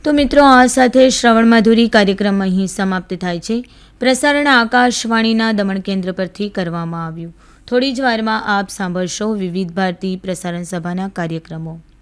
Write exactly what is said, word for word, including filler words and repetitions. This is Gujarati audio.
તો મિત્રો, આ સાથે શ્રવણ માધુરી કાર્યક્રમ અહીં સમાપ્ત થાય છે. પ્રસારણ આકાશવાણીના દમણ કેન્દ્ર પરથી કરવામાં આવ્યું. થોડી જ વારમાં આપ સાંભળશો વિવિધ ભારતી પ્રસારણ સભાના કાર્યક્રમો.